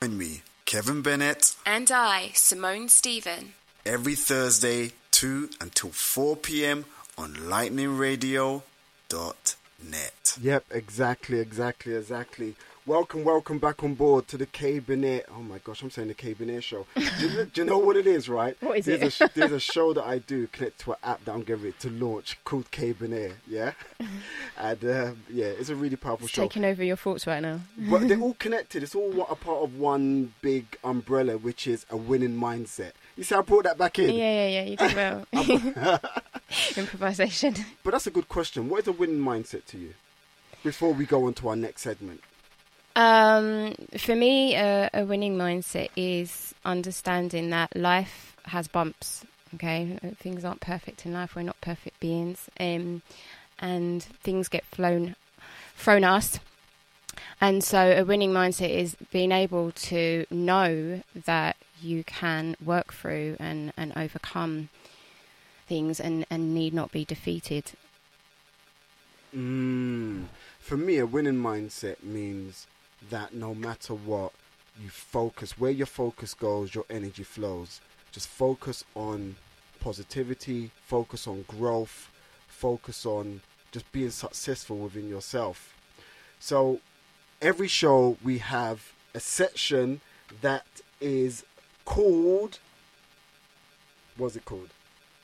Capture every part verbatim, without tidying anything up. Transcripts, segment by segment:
And me, Kevin Bennett. And I, Simone Stephen. Every Thursday, two until four p.m. on lightning radio dot net. Yep, exactly, exactly, exactly. Welcome, welcome back on board to the K Bennett. Oh my gosh, I'm saying the K Bennett show. Do you, do you know what it is, right? What is there's it? A, there's a show that I do connect to an app that I'm getting ready to launch called K Bennett, yeah? And uh, yeah, it's a really powerful It's show. taking over your thoughts right now. But they're all connected. It's all a part of one big umbrella, which is a winning mindset. You see, I brought that back in. Yeah, yeah, yeah. You did well. Improvisation. But that's a good question. What is a winning mindset to you? Before we go on to our next segment. Um, for me, uh, a winning mindset is understanding that life has bumps. Okay, things aren't perfect in life. We're not perfect beings, um, and things get flown, thrown at us. And so, a winning mindset is being able to know that you can work through and, and overcome things, and, and need not be defeated. Mm. For me, a winning mindset means that no matter what, you focus. Where your focus goes, your energy flows. Just focus on positivity, focus on growth, focus on just being successful within yourself. So every show we have a section that is called, what's it called?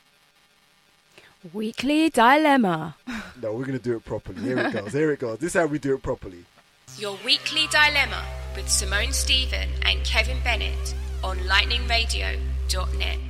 Weekly Dilemma. No, we're going to do it properly. Here it goes. Here it goes. This is how we do it properly. Your Weekly Dilemma with Simone Stephen and Kevin Bennett on lightning radio dot net.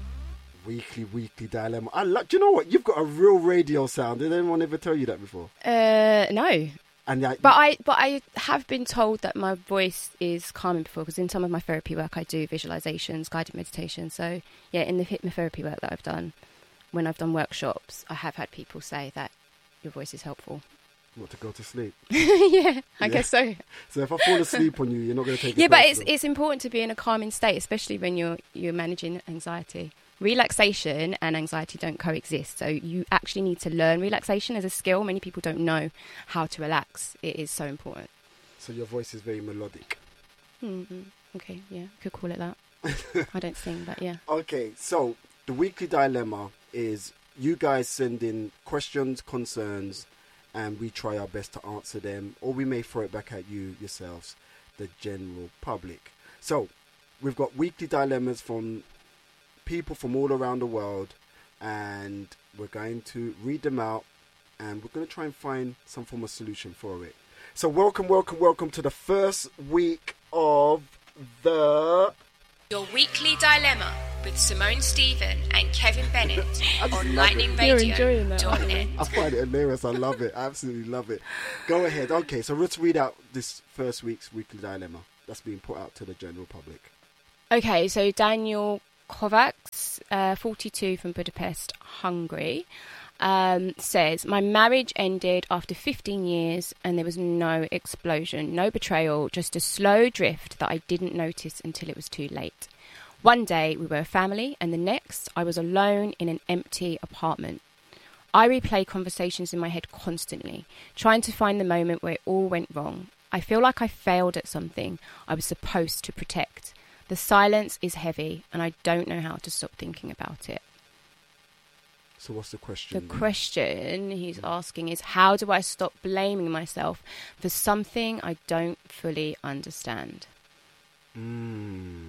Weekly, weekly dilemma. I lo- do you know what? You've got a real radio sound. Did anyone ever tell you that before? Uh, no. And I, But I, but I have been told that my voice is calming before, because in some of my therapy work I do visualizations, guided meditation. So yeah, in the hypnotherapy work that I've done, when I've done workshops, I have had people say that your voice is helpful. What, to go to sleep? yeah, I Yeah. guess so. So if I fall asleep on you, you're not going to take it Yeah, but it's personal. it's important to be in a calming state, especially when you're you're managing anxiety. Relaxation and anxiety don't coexist. So you actually need to learn relaxation as a skill. Many people don't know how to relax. It is so important. So your voice is very melodic. Mm-hmm. Okay, yeah, could call it that. I don't sing, but yeah. Okay, so the weekly dilemma is you guys send in questions, concerns, and we try our best to answer them, or we may throw it back at you yourselves, the general public. So we've got weekly dilemmas from people from all around the world, and we're going to read them out, and we're going to try and find some form of solution for it. So welcome, welcome, welcome to the first week of the... Your Weekly Dilemma with Simone Stephen and Kevin Bennett I just on love lightning it. You're radio enjoying that, dot aren't net. I find it hilarious. I love it. I absolutely love it. Go ahead. Okay, so let's read out this first week's weekly dilemma that's being put out to the general public. Okay, so Daniel Kovacs, uh, forty-two, from Budapest, Hungary, um, says, my marriage ended after fifteen years and there was no explosion, no betrayal, just a slow drift that I didn't notice until it was too late. One day we were a family, and the next I was alone in an empty apartment. I replay conversations in my head constantly, trying to find the moment where it all went wrong. I feel like I failed at something I was supposed to protect. The silence is heavy, and I don't know how to stop thinking about it. So what's the question? The question he's asking is, how do I stop blaming myself for something I don't fully understand? Mm.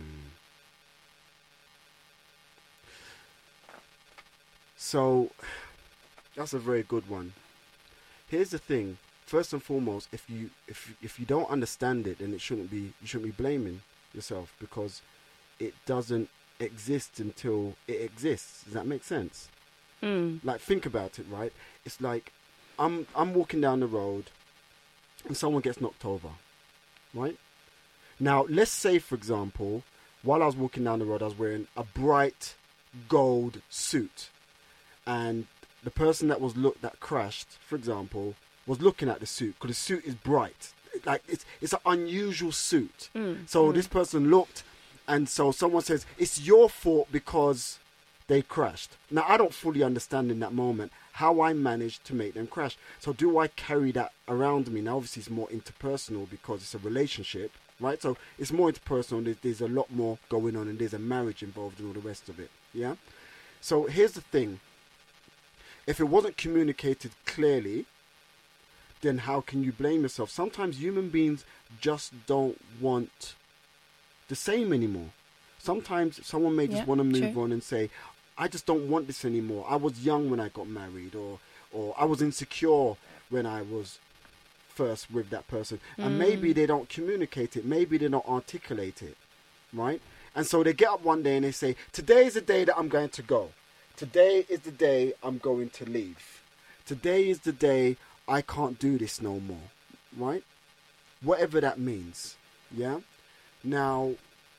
So that's a very good one. Here's the thing. First and foremost, if you if if you don't understand it, then it shouldn't be you shouldn't be blaming yourself, because it doesn't exist until it exists. Does that make sense? Mm. Like, think about it, right? It's like I'm I'm walking down the road and someone gets knocked over, right? Now, let's say, for example, while I was walking down the road, I was wearing a bright gold suit, and the person that was look that crashed, for example, was looking at the suit because the suit is bright. Like, it's it's an unusual suit. Mm. So mm. this person looked, and so someone says, it's your fault because they crashed. Now, I don't fully understand in that moment how I managed to make them crash. So do I carry that around me? Now, obviously, it's more interpersonal because it's a relationship, right? So it's more interpersonal. There's, there's a lot more going on, and there's a marriage involved and all the rest of it, yeah? So here's the thing. If it wasn't communicated clearly, then how can you blame yourself? Sometimes human beings just don't want the same anymore. Sometimes someone may just Yeah, want to move true. on and say, I just don't want this anymore. I was young when I got married, or or I was insecure when I was first with that person. And maybe they don't communicate it. Maybe they don't articulate it, right? And so they get up one day and they say, today is the day that I'm going to go. Today is the day I'm going to leave. Today is the day I can't do this no more, right? Whatever that means, yeah? Now,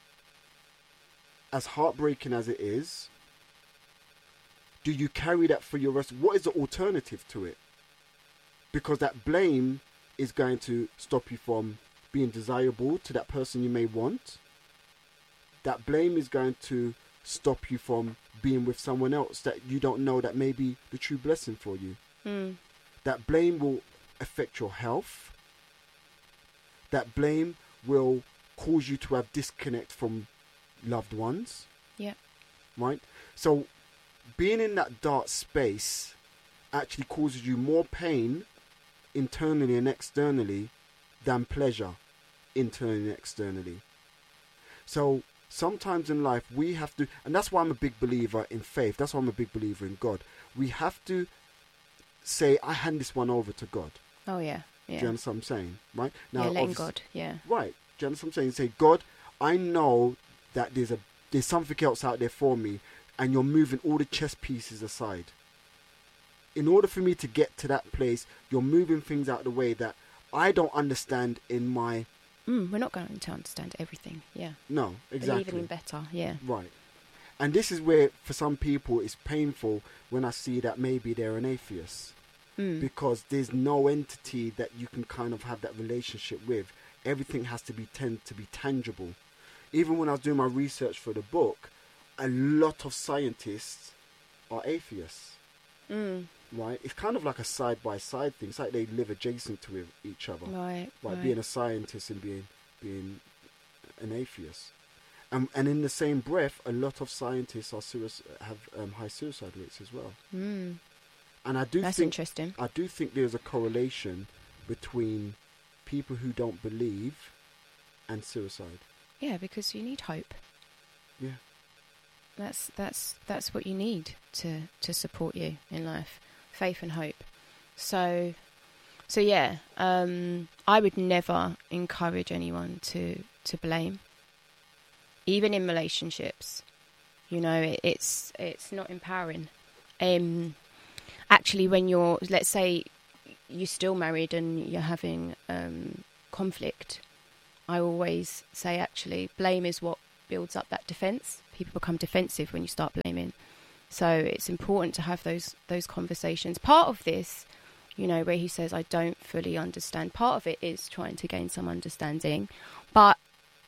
as heartbreaking as it is, do you carry that for your rest? What is the alternative to it? Because that blame is going to stop you from being desirable to that person you may want. That blame is going to stop you from being with someone else that you don't know that may be the true blessing for you. Mm. That blame will affect your health. That blame will cause you to have disconnect from loved ones. Yeah. Right? So being in that dark space actually causes you more pain internally and externally than pleasure internally and externally. So sometimes in life we have to, and that's why I'm a big believer in faith. That's why I'm a big believer in God. We have to say, I hand this one over to God. Oh, yeah. Yeah. Do you understand what I'm saying? Right? yeah, letting obviously- God. Yeah. Right. Do you understand what I'm saying? Say, God, I know that there's a there's something else out there for me, and you're moving all the chess pieces aside. In order for me to get to that place, you're moving things out of the way that I don't understand in my... Mm, we're not going to understand everything. Yeah. No, exactly. Believing in better. Yeah. Right. And this is where, for some people, it's painful when I see that maybe they're an atheist. Mm. Because there's no entity that you can kind of have that relationship with. Everything has to be tend to be tangible. Even when I was doing my research for the book, a lot of scientists are atheists. Mm. Right? It's kind of like a side-by-side thing. It's like they live adjacent to each other. Right. Like right. being a scientist and being being an atheist. Um, and in the same breath, a lot of scientists are serious, have um, high suicide rates as well. Mm. And I do That's think interesting. I do think there's a correlation between people who don't believe and suicide. Yeah, because you need hope. Yeah. That's that's that's what you need to, to support you in life. Faith and hope. So so yeah, um, I would never encourage anyone to, to blame. Even in relationships. You know, it, it's it's not empowering. Um actually when you're, let's say you're still married and you're having um, conflict, I always say actually blame is what builds up that defence. People become defensive when you start blaming. So it's important to have those those conversations. Part of this, you know, where he says, I don't fully understand, part of it is trying to gain some understanding. But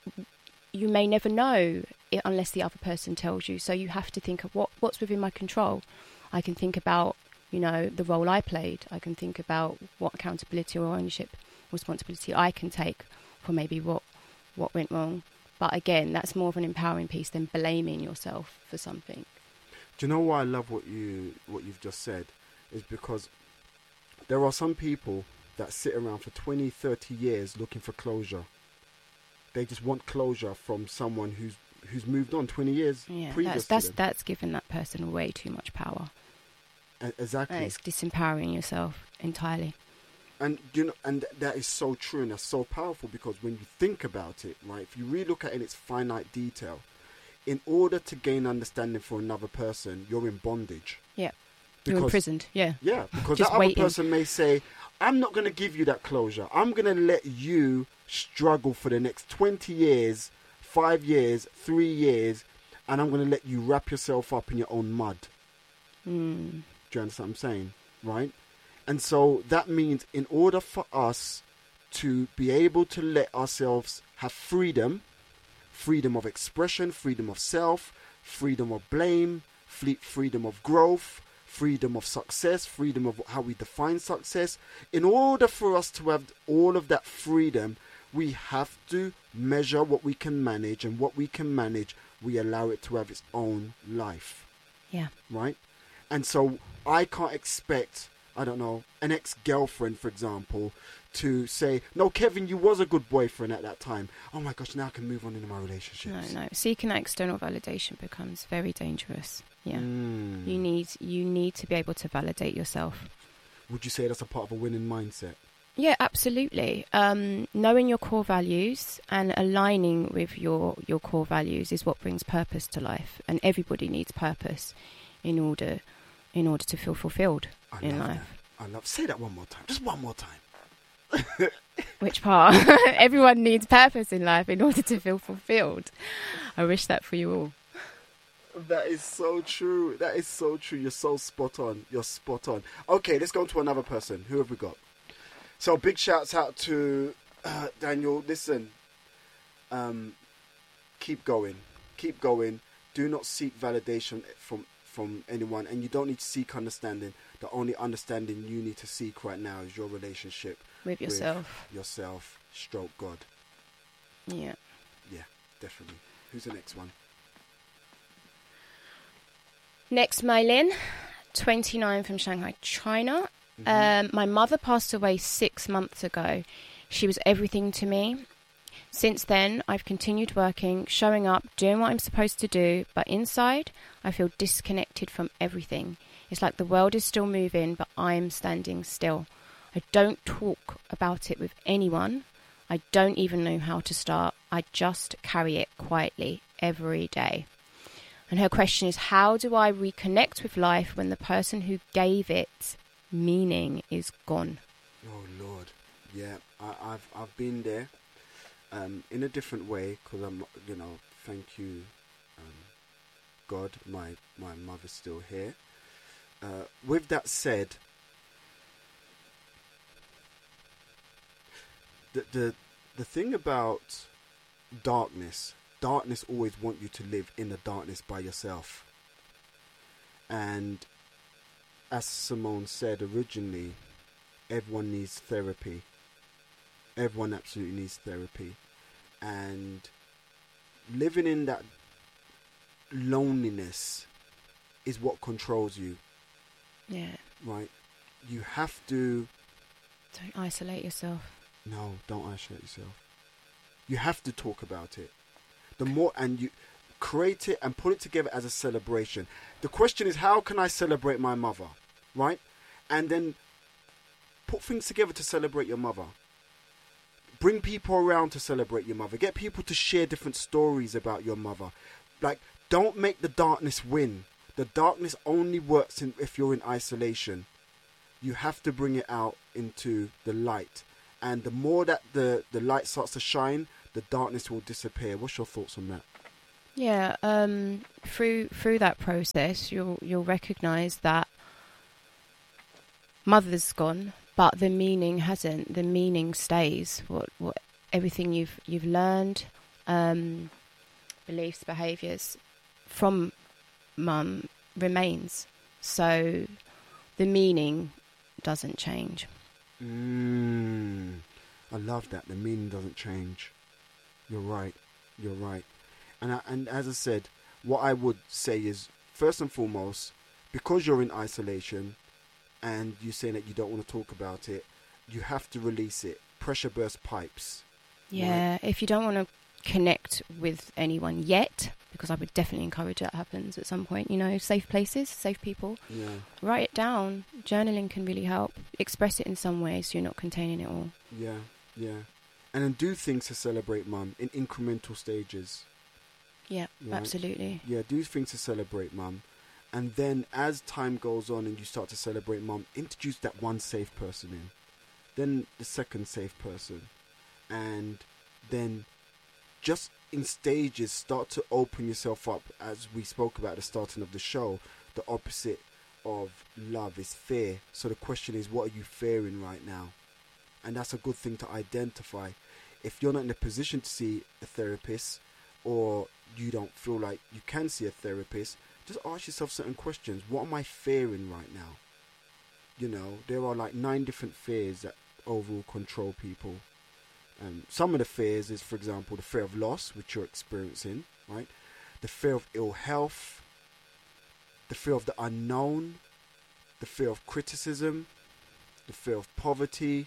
you may never know it unless the other person tells you. So you have to think of what what's within my control. I can think about, you know, the role I played. I can think about what accountability or ownership, responsibility I can take for maybe what what went wrong. But again, that's more of an empowering piece than blaming yourself for something. Do you know why I love what you what you've just said? Is because there are some people that sit around for twenty, thirty years looking for closure. They just want closure from someone who's who's moved on twenty years Yeah, previous that's to that's them. that's giving that person way too much power. E- Exactly. And it's disempowering yourself entirely. And you know, and that is so true, and that's so powerful, because when you think about it, right, if you really look at it in its finite detail, in order to gain understanding for another person, you're in bondage. Yeah. Because, You're imprisoned. Yeah. Yeah, because Just that other waiting. person may say, I'm not going to give you that closure. I'm going to let you struggle for the next twenty years, five years, three years, and I'm going to let you wrap yourself up in your own mud. Mm. Do you understand what I'm saying? Right? And so that means in order for us to be able to let ourselves have freedom, freedom of expression, freedom of self, freedom of blame, fle- freedom of growth, freedom of success, freedom of how we define success. In order for us to have all of that freedom, we have to measure what we can manage, and what we can manage, we allow it to have its own life. Yeah. Right? And so I can't expect, I don't know, an ex-girlfriend, for example, to say, no, Kevin, you was a good boyfriend at that time. Oh my gosh, now I can move on into my relationships. No, no. Seeking that external validation becomes very dangerous. Yeah. Mm. You need you need to be able to validate yourself. Would you say that's a part of a winning mindset? Yeah, absolutely. Um, knowing your core values and aligning with your, your core values is what brings purpose to life. And everybody needs purpose in order in order to feel fulfilled I in love life. that. I love. Say that one more time. Just one more time. Which part? Everyone needs purpose in life in order to feel fulfilled. I wish that for you all. That is so true. That is so true. You're so spot on. You're spot on. Okay, let's go to another person. Who have we got? So big shouts out to uh, Daniel. Listen, um, keep going. Keep going. Do not seek validation from, from anyone. And you don't need to seek understanding. The only understanding you need to seek right now is your relationship. With yourself. With yourself, stroke God. Yeah. Yeah, definitely. Who's the next one? Next, Mylin, twenty-nine from Shanghai, China. Mm-hmm. Um, my mother passed away six months ago. She was everything to me. Since then, I've continued working, showing up, doing what I'm supposed to do, but inside, I feel disconnected from everything. It's like the world is still moving, but I'm standing still. I don't talk about it with anyone. I don't even know how to start. I just carry it quietly every day. And her question is, how do I reconnect with life when the person who gave it meaning is gone? Oh, Lord. Yeah, I, I've I've been there um, in a different way because I'm, you know, thank you, um, God, my, my mother's still here. Uh, with that said, the, the, the thing about darkness, darkness always want you to live in the darkness by yourself. And as Simone said originally, everyone needs therapy. Everyone absolutely needs therapy. And living in that loneliness is what controls you. Yeah. Right? You have to... Don't isolate yourself. No, don't isolate yourself. You have to talk about it. The more, and you create it and put it together as a celebration. The question is, how can I celebrate my mother? Right? And then put things together to celebrate your mother. Bring people around to celebrate your mother. Get people to share different stories about your mother. Like, don't make the darkness win. The darkness only works in, if you're in isolation. You have to bring it out into the light. And the more that the, the light starts to shine, the darkness will disappear. What's your thoughts on that? Yeah, um, through through that process, you'll you'll recognise that mother's gone, but the meaning hasn't. The meaning stays. What what everything you've you've learned, um, beliefs, behaviours from mum remains. So the meaning doesn't change. Mm, I love that. The meaning doesn't change. You're right. You're right. And I, and as I said, what I would say is, first and foremost, because you're in isolation and you're saying that you don't want to talk about it, you have to release it. Pressure burst pipes. Yeah, right? If you don't want to connect with anyone yet, because I would definitely encourage that happens at some point, you know, safe places, safe people. Yeah. Write it down. Journaling can really help. Express it in some way so you're not containing it all. Yeah, yeah. And then do things to celebrate mum in incremental stages. Yeah, right? Absolutely. Yeah, do things to celebrate mum. And then as time goes on and you start to celebrate mum, introduce that one safe person in. Then the second safe person. And then just in stages start to open yourself up. As we spoke about at the starting of the show, the opposite of love is fear. So the question is, what are you fearing right now? And that's a good thing to identify. If you're not in a position to see a therapist, or you don't feel like you can see a therapist, just ask yourself certain questions. What am I fearing right now? You know, there are like nine different fears that overall control people. Um, some of the fears is, for example, the fear of loss, which you're experiencing, right? The fear of ill health, the fear of the unknown, the fear of criticism, the fear of poverty,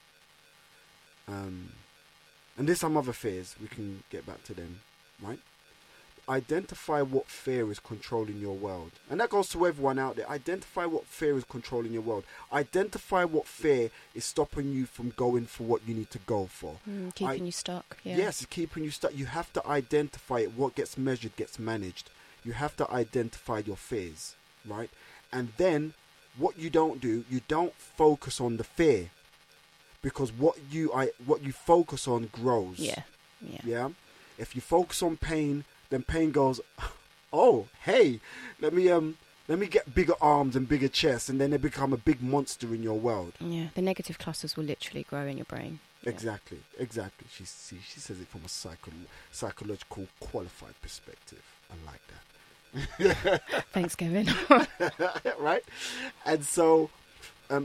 um, and there's some other fears. We can get back to them, right? Identify what fear is controlling your world. And that goes to everyone out there. Identify what fear is controlling your world. Identify what fear is stopping you from going for what you need to go for. Mm, keeping I, you stuck. Yeah. Yes, it's keeping you stuck. You have to identify it. What gets measured gets managed. You have to identify your fears, right? And then what you don't do, you don't focus on the fear. Because what you I what you focus on grows. Yeah. Yeah. Yeah. If you focus on pain, then pain goes, oh, hey, let me um, let me get bigger arms and bigger chest, and then they become a big monster in your world. Yeah, the negative clusters will literally grow in your brain. Yeah. Exactly, exactly. She see, she says it from a psycho, psychological qualified perspective. I like that. Thanks, Kevin. Right, and so, um,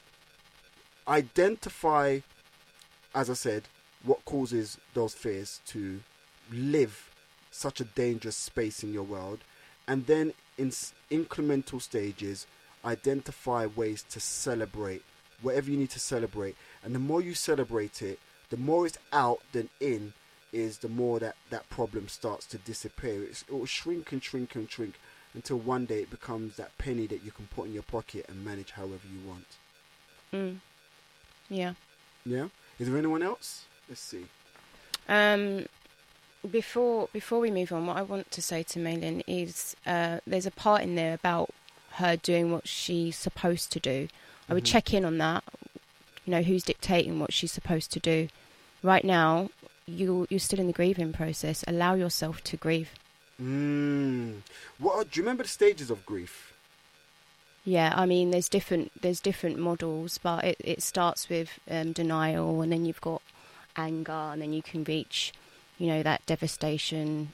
identify, as I said, what causes those fears to live such a dangerous space in your world, and then in s- incremental stages identify ways to celebrate whatever you need to celebrate. And the more you celebrate it, the more it's out than in, is the more that that problem starts to disappear. It's, it will shrink and shrink and shrink until one day it becomes that penny that you can put in your pocket and manage however you want. Mm. Yeah. Yeah. Is there anyone else? Let's see. Um Before before we move on, what I want to say to Maylin is uh, there's a part in there about her doing what she's supposed to do. I would Mhm. check in on that. You know, who's dictating what she's supposed to do. Right now, you, you're still in the grieving process. Allow yourself to grieve. Mm. What, do you remember the stages of grief? Yeah, I mean, there's different there's different models, but it, it starts with um, denial, and then you've got anger, and then you can reach, you know, that devastation.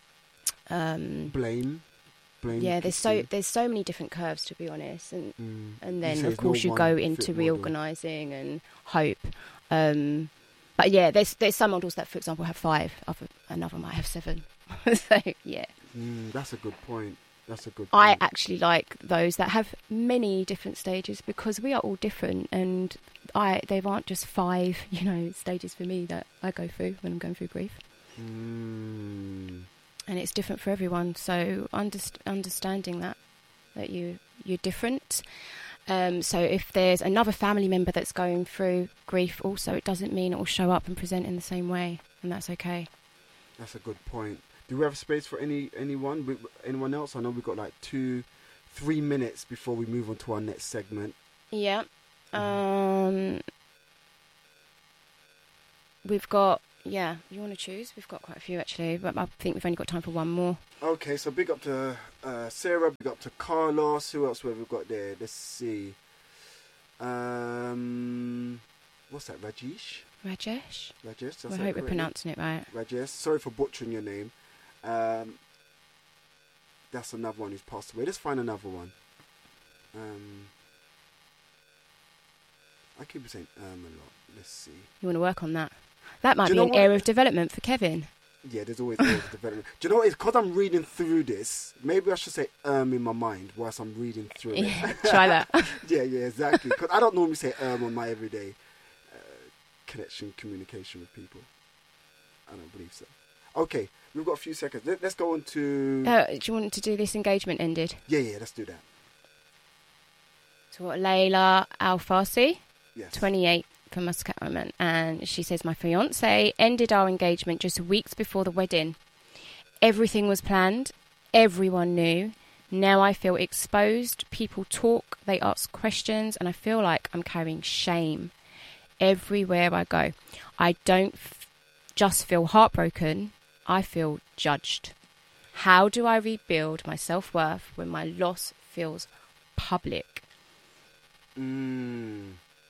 Um, Blame. Blame. yeah, there's so pity. there's so many different curves, to be honest, and Mm. and You then say of it's course no you one go fit into model. reorganising and hope. Um, but yeah, there's there's some models that, for example, have five. Other, another might have seven. So yeah, Mm, that's a good point. That's a good I point. actually like those that have many different stages, because we are all different, and I they aren't just five, you know, stages for me that I go through when I'm going through grief. Mm. And it's different for everyone. So underst- understanding that that you you're different. Um, so if there's another family member that's going through grief, also, it doesn't mean it will show up and present in the same way, and that's okay. That's a good point. Do we have space for any anyone? We- Anyone else? I know we've got like two, three minutes before we move on to our next segment. Yeah. Um, we've got. Yeah, you want to choose? We've got quite a few actually, but I think we've only got time for one more. Okay, so big up to uh, Sarah, big up to Carlos. Who else have we got there? Let's see. Um, what's that? Rajesh? Rajesh. Rajesh. That's I that hope we're correctly? pronouncing it right. Rajesh. Sorry for butchering your name. Um, that's another one who's passed away. Let's find another one. Um, I keep saying um a lot. Let's see. You want to work on that? That might Do be you know an what- area of development for Kevin. Yeah, there's always areas of development. Do you know what? It's because I'm reading through this. Maybe I should say um in my mind whilst I'm reading through it. Yeah, try that. Yeah, yeah, exactly. Because I don't normally say um on my everyday uh, connection, communication with people. I don't believe so. Okay, we've got a few seconds. Let, let's go on to... Uh, do you want to do this engagement ended? Yeah, yeah, let's do that. So what, Layla Al-Farsi, Yes. twenty-eight, from Muscat Woman, and she says, my fiance ended our engagement just weeks before the wedding. Everything was planned. Everyone knew. Now I feel exposed. People talk, they ask questions, and I feel like I'm carrying shame everywhere I go. I don't f- just feel heartbroken. I feel judged. How do I rebuild my self-worth when my loss feels public? Mm.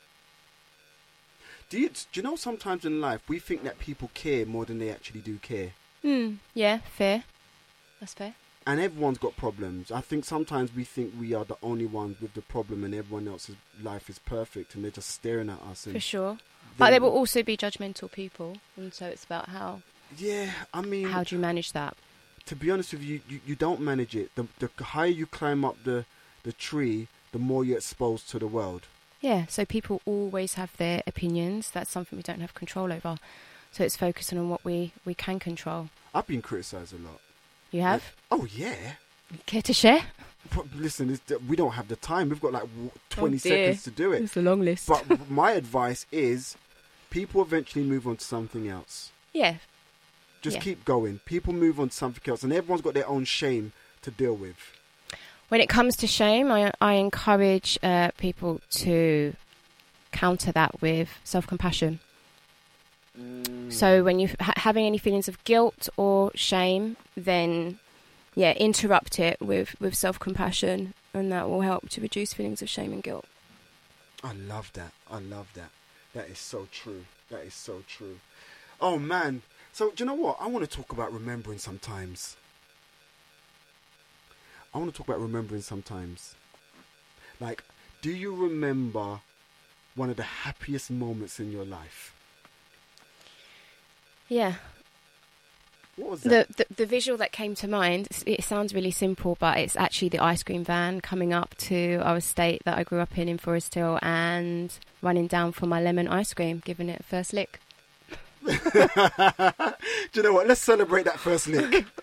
Do you, do you know sometimes in life we think that people care more than they actually do care? Hmm, yeah, fair. That's fair. And everyone's got problems. I think sometimes we think we are the only ones with the problem and everyone else's life is perfect and they're just staring at us. And For sure. But there will also be judgmental people. And so it's about how... Yeah, I mean... How do you manage that? To be honest with you, you, you don't manage it. The, the higher you climb up the, the tree, the more you're exposed to the world. Yeah, so people always have their opinions. That's something we don't have control over. So it's focusing on what we, we can control. I've been criticised a lot. You have? Like, oh, yeah. Care to share? But listen, it's, we don't have the time. We've got like twenty Oh dear. seconds to do it. It's a long list. But my advice is people eventually move on to something else. Yeah. Just Yeah. keep going. People move on to something else. And everyone's got their own shame to deal with. When it comes to shame, I, I encourage uh, people to counter that with self-compassion. Mm. So when you're ha- having any feelings of guilt or shame, then, yeah, interrupt it with, with self-compassion, and that will help to reduce feelings of shame and guilt. I love that. I love that. That is so true. That is so true. Oh, man. So, do you know what? I want to talk about remembering sometimes. I want to talk about remembering sometimes. Like, do you remember one of the happiest moments in your life? Yeah. What was that? The, the the visual that came to mind, it sounds really simple, but it's actually the ice cream van coming up to our estate that I grew up in in Forest Hill and running down for my lemon ice cream, giving it a first lick. Do you know what? Let's celebrate that first lick.